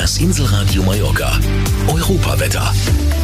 Das Inselradio Mallorca. Europawetter.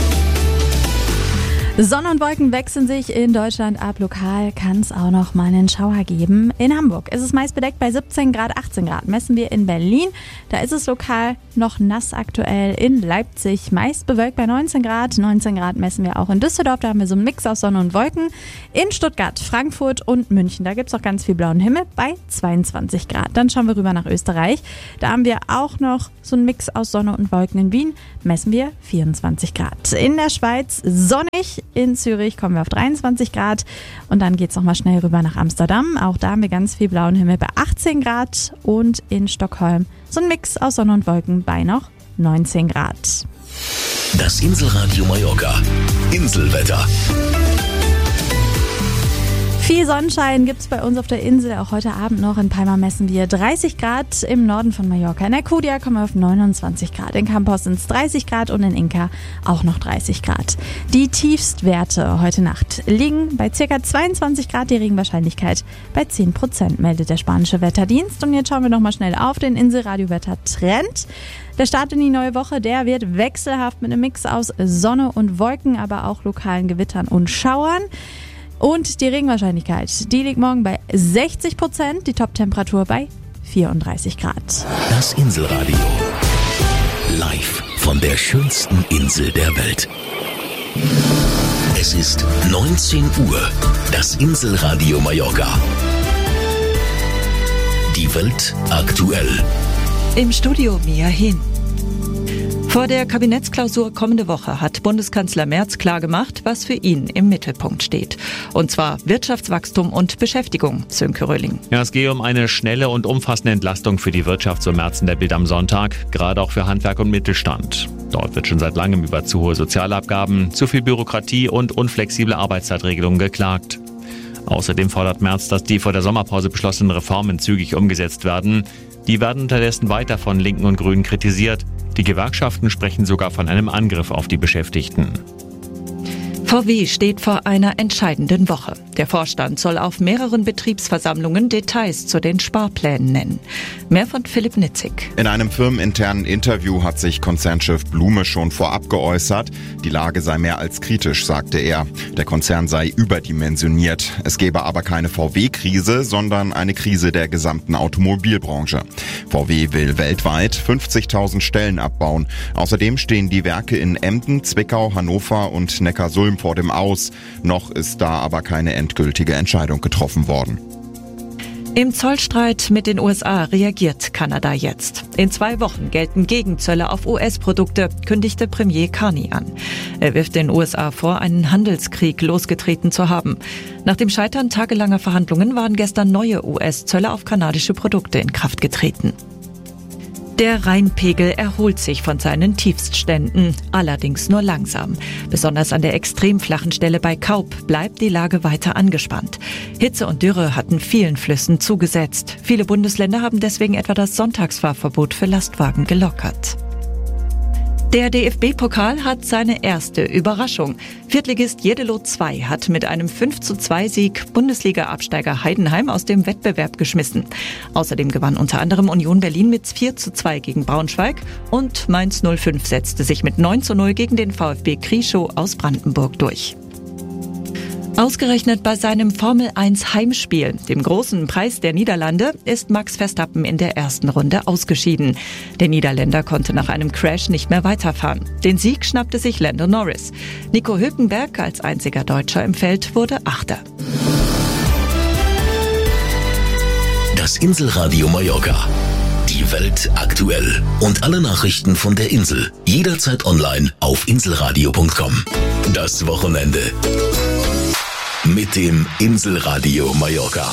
Sonne und Wolken wechseln sich in Deutschland ab. Lokal kann es auch noch mal einen Schauer geben. In Hamburg ist es meist bedeckt bei 17 Grad, 18 Grad. Messen wir in Berlin. Da ist es lokal noch nass aktuell. In Leipzig meist bewölkt bei 19 Grad. 19 Grad messen wir auch in Düsseldorf. Da haben wir so einen Mix aus Sonne und Wolken. In Stuttgart, Frankfurt und München. Da gibt es auch ganz viel blauen Himmel bei 22 Grad. Dann schauen wir rüber nach Österreich. Da haben wir auch noch so einen Mix aus Sonne und Wolken. In Wien messen wir 24 Grad. In der Schweiz sonnig. In Zürich kommen wir auf 23 Grad und dann geht es nochmal schnell rüber nach Amsterdam. Auch da haben wir ganz viel blauen Himmel bei 18 Grad und in Stockholm so ein Mix aus Sonne und Wolken bei noch 19 Grad. Das Inselradio Mallorca. Inselwetter. Viel Sonnenschein gibt es bei uns auf der Insel, auch heute Abend noch. In Palma messen wir 30 Grad im Norden von Mallorca. In Alcudia kommen wir auf 29 Grad. In Campos sind es 30 Grad und in Inca auch noch 30 Grad. Die Tiefstwerte heute Nacht liegen bei ca. 22 Grad, die Regenwahrscheinlichkeit bei 10%, meldet der spanische Wetterdienst. Und jetzt schauen wir nochmal schnell auf den Inselradio-Wetter-Trend. Der Start in die neue Woche, der wird wechselhaft mit einem Mix aus Sonne und Wolken, aber auch lokalen Gewittern und Schauern. Und die Regenwahrscheinlichkeit, die liegt morgen bei 60%, die Toptemperatur bei 34 Grad. Das Inselradio. Live von der schönsten Insel der Welt. Es ist 19 Uhr. Das Inselradio Mallorca. Die Welt aktuell. Im Studio Mia Hin. Vor der Kabinettsklausur kommende Woche hat Bundeskanzler Merz klargemacht, was für ihn im Mittelpunkt steht. Und zwar Wirtschaftswachstum und Beschäftigung, Sönke Röhling. Ja, es gehe um eine schnelle und umfassende Entlastung für die Wirtschaft, so Merz in der Bild am Sonntag, gerade auch für Handwerk und Mittelstand. Dort wird schon seit langem über zu hohe Sozialabgaben, zu viel Bürokratie und unflexible Arbeitszeitregelungen geklagt. Außerdem fordert Merz, dass die vor der Sommerpause beschlossenen Reformen zügig umgesetzt werden. Die werden unterdessen weiter von Linken und Grünen kritisiert. Die Gewerkschaften sprechen sogar von einem Angriff auf die Beschäftigten. VW steht vor einer entscheidenden Woche. Der Vorstand soll auf mehreren Betriebsversammlungen Details zu den Sparplänen nennen. Mehr von Philipp Nitzig. In einem firmeninternen Interview hat sich Konzernchef Blume schon vorab geäußert. Die Lage sei mehr als kritisch, sagte er. Der Konzern sei überdimensioniert. Es gebe aber keine VW-Krise, sondern eine Krise der gesamten Automobilbranche. VW will weltweit 50.000 Stellen abbauen. Außerdem stehen die Werke in Emden, Zwickau, Hannover und Neckarsulm vor dem Aus. Noch ist da aber keine endgültige Entscheidung getroffen worden. Im Zollstreit mit den USA reagiert Kanada jetzt. In 2 Wochen gelten Gegenzölle auf US-Produkte, kündigte Premier Carney an. Er wirft den USA vor, einen Handelskrieg losgetreten zu haben. Nach dem Scheitern tagelanger Verhandlungen waren gestern neue US-Zölle auf kanadische Produkte in Kraft getreten. Der Rheinpegel erholt sich von seinen Tiefstständen, allerdings nur langsam. Besonders an der extrem flachen Stelle bei Kaub bleibt die Lage weiter angespannt. Hitze und Dürre hatten vielen Flüssen zugesetzt. Viele Bundesländer haben deswegen etwa das Sonntagsfahrverbot für Lastwagen gelockert. Der DFB-Pokal hat seine erste Überraschung. Viertligist Jeddelo II hat mit einem 5:2-Sieg Bundesliga-Absteiger Heidenheim aus dem Wettbewerb geschmissen. Außerdem gewann unter anderem Union Berlin mit 4:2 gegen Braunschweig und Mainz 05 setzte sich mit 9:0 gegen den VfB Krieschow aus Brandenburg durch. Ausgerechnet bei seinem Formel-1-Heimspiel, dem großen Preis der Niederlande, ist Max Verstappen in der ersten Runde ausgeschieden. Der Niederländer konnte nach einem Crash nicht mehr weiterfahren. Den Sieg schnappte sich Lando Norris. Nico Hülkenberg als einziger Deutscher im Feld wurde Achter. Das Inselradio Mallorca. Die Welt aktuell. Und alle Nachrichten von der Insel. Jederzeit online auf inselradio.com. Das Wochenende. Mit dem Inselradio Mallorca.